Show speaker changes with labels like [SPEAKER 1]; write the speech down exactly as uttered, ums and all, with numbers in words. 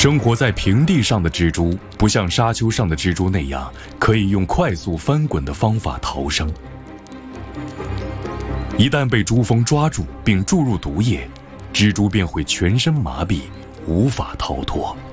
[SPEAKER 1] 生活在平地上的蜘蛛，不像沙丘上的蜘蛛那样，可以用快速翻滚的方法逃生。一旦被蛛蜂抓住并注入毒液，蜘蛛便会全身麻痹，无法逃脱。